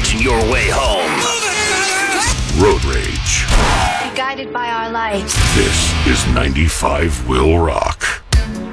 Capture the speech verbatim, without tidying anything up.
Fight your way home. Road Rage. Be guided by our light. This is ninety-five Will Rock.